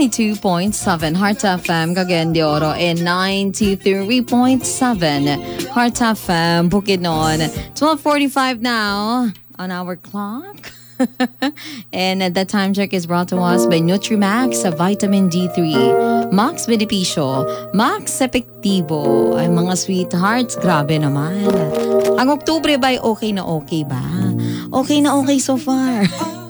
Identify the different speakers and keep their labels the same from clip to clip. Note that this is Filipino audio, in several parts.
Speaker 1: 92.7 Heart FM, Cagayan de Oro, and 93.7 Heart FM, Bukidnon. 12:45 now on our clock. And that time check is brought to us by Nutrimax, Vitamin D3, Max Beneficio, Max Epektibo. Ay mga sweethearts, grabe naman. Ang Oktubre ba okay na okay ba? Okay na okay so far.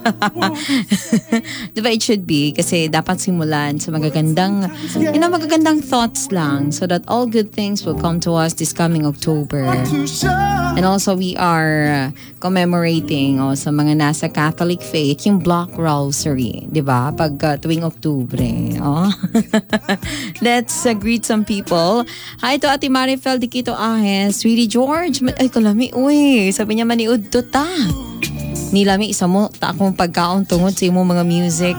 Speaker 1: Diba it should be? Kasi dapat simulan sa magagandang thoughts lang so that all good things will come to us this coming October. And also we are commemorating sa mga nasa Catholic faith yung Block Rosary, diba? Pag tuwing Oktubre. Let's greet some people. Hi to Ate Marifel Diquito Ahes, Sweetie George. Ay kalami, uy. Sabi niya maniud to ta. Nilami isa mo ta akong pagkaon tungod sa imong mga music.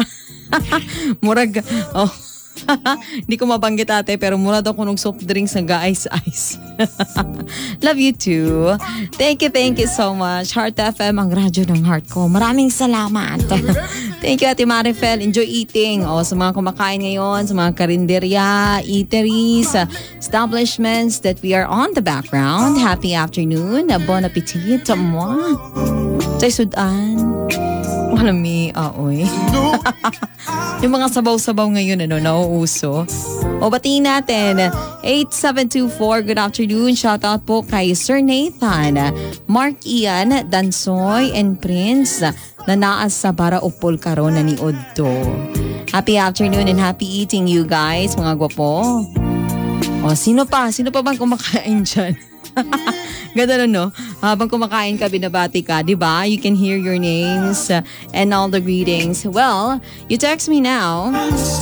Speaker 1: Murag hindi ko mabanggit ate pero murag ako nung soft drinks na ga-ice. Love you too. Thank you so much. Heart FM, ang radyo ng heart ko. Maraming salamat. Thank you Ate Marifel. Enjoy eating. Sa mga kumakain ngayon, sa mga karinderya, eateries, establishments that we are on the background. Happy afternoon. Bon appetit. Moi. Sa sudan. Malami, aoy. Yung mga sabaw-sabaw ngayon, nauuso. Batiin natin. 8724, good afternoon. Shout out po kay Sir Nathan, Mark Ian, Dansoy, and Prince na naas sa Baraupol karon na ni Oddo. Happy afternoon and happy eating you guys, mga gwapo. Sino pa bang kumakain dyan? Ganda no? Habang kumakain ka, binabati ka, di ba? You can hear your names and all the greetings. Well, you text me now.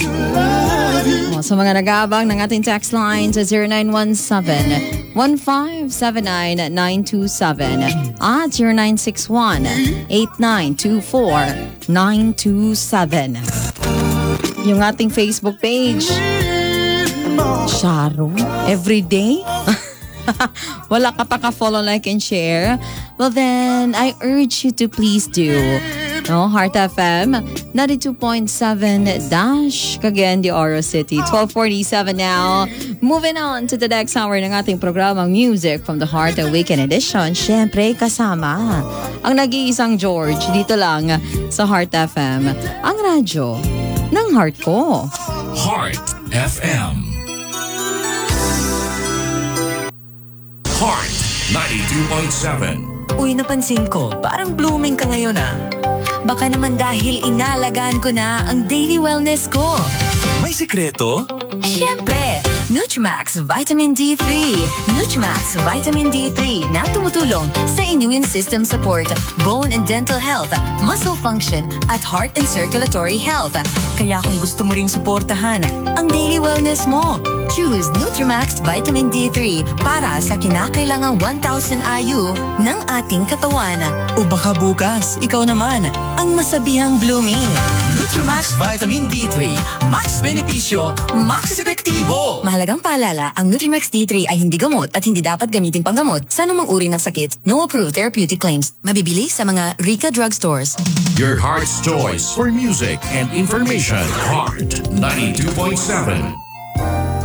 Speaker 1: Sa mga nag-aabang ng ating text line sa 0917-1579-927 at 0961-8924-927. Yung ating Facebook page. Sharo, everyday? Wala ka pa ka-follow, like, and share? Well then, I urge you to please do. Heart FM, 92.7 Dash, Cagayan de Oro City. 12:47 now. Moving on to the next hour ng ating programang Music from the Heart Awaken Edition. Siyempre, kasama ang nag-iisang George dito lang sa Heart FM. Ang radyo ng heart ko.
Speaker 2: Heart FM. Heart 92.7.
Speaker 3: Uy, napansin ko, parang blooming ka ngayon Baka naman dahil inalagaan ko na ang daily wellness ko.
Speaker 2: May sikreto?
Speaker 3: Siyempre, Nutrimax Vitamin D3. Nutrimax Vitamin D3 na tumutulong sa immune system support, bone and dental health, muscle function, at heart and circulatory health. Kaya kung gusto mo ring suportahan ang daily wellness mo, choose Nutrimax Vitamin D3 para sa kinakailangang 1,000 IU ng ating katawan. O baka bukas, ikaw naman ang masabihang blooming. Nutrimax Vitamin D3, Max Beneficio, Max Epektibo. Mahalagang paalala, ang Nutrimax D3 ay hindi gamot at hindi dapat gamitin panggamot sa anumang uri ng sakit. No approved therapeutic claims. Mabibili sa mga Rica drugstores.
Speaker 2: Your heart's choice for music and information. Heart 92.7.